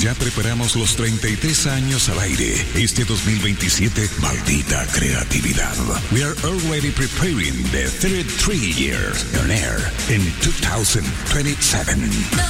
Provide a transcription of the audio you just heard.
ya preparamos los 33 años al aire. Este 2027, maldita creatividad. We are already preparing the 33 years on air in 2027.